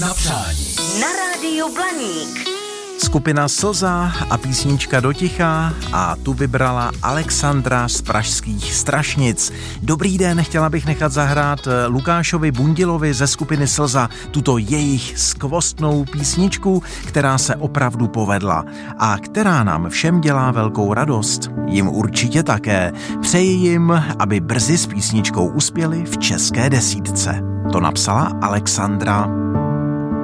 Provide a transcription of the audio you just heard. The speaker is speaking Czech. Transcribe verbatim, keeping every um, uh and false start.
Na přání. Na rádiu Blaník. Skupina Slza a písnička Do ticha a tu vybrala Alexandra z pražských Strašnic. Dobrý den, chtěla bych nechat zahrát Lukášovi Bundilovi ze skupiny Slza tuto jejich skvostnou písničku, která se opravdu povedla a která nám všem dělá velkou radost. Jim určitě také. Přeji jim, aby brzy s písničkou uspěli v české desítce. To napsala Alexandra.